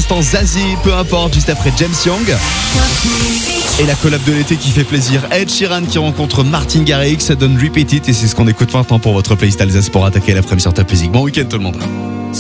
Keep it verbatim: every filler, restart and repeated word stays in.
l'instant, Zazie, peu importe, juste après James Young. Et la collab de l'été qui fait plaisir, Ed Sheeran qui rencontre Martin Garrix, ça donne Repeat It et c'est ce qu'on écoute maintenant pour votre playlist Alsace pour attaquer l'après-midi sur Top Music. Bon week-end tout le monde.